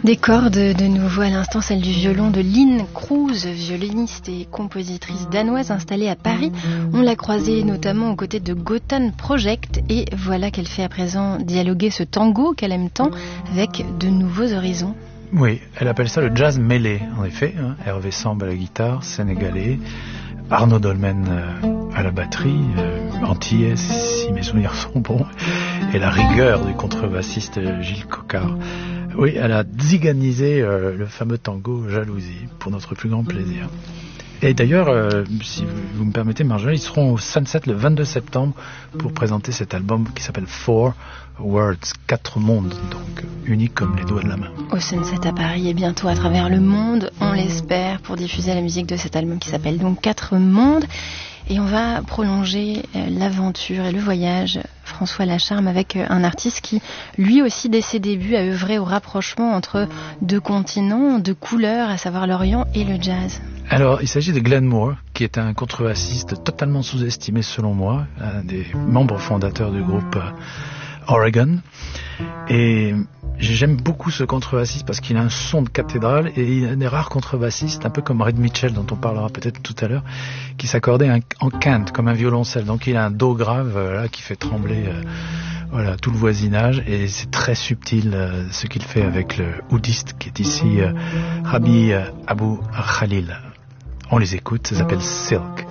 Des cordes de nouveau à l'instant, celle du violon de Line Cruz, violoniste et compositrice danoise installée à Paris. On l'a croisée notamment aux côtés de Gotan Project et voilà qu'elle fait à présent dialoguer ce tango qu'elle aime tant avec de nouveaux horizons. Oui, elle appelle ça le jazz mêlé, en effet. Hervé Samb à la guitare, sénégalais, Arnaud Dolmen à la batterie, antillais si mes souvenirs sont bons, et la rigueur du contrebassiste Gilles Coquard. Oui, elle a ziganisé le fameux tango Jalousie, pour notre plus grand plaisir. Et d'ailleurs, si vous me permettez, Marjolaine, ils seront au Sunset le 22 septembre pour présenter cet album qui s'appelle Four Worlds, 4 mondes, donc unique comme les doigts de la main. Au Sunset à Paris et bientôt à travers le monde, on l'espère, pour diffuser la musique de cet album qui s'appelle donc 4 mondes. Et on va prolonger l'aventure et le voyage, François Lacharme, avec un artiste qui, lui aussi, dès ses débuts, a œuvré au rapprochement entre deux continents, deux couleurs, à savoir l'Orient et le jazz. Alors, il s'agit de Glenn Moore, qui est un contrebassiste totalement sous-estimé selon moi, un des membres fondateurs du groupe Oregon. Et j'aime beaucoup ce contrebassiste parce qu'il a un son de cathédrale et il y a des rares contrebassistes, un peu comme Red Mitchell, dont on parlera peut-être tout à l'heure, qui s'accordait en quinte, comme un violoncelle. Donc il a un do grave là, qui fait trembler tout le voisinage et c'est très subtil ce qu'il fait avec le oudiste qui est ici Rabbi Abou Khalil. On les écoute, ça s'appelle Silk.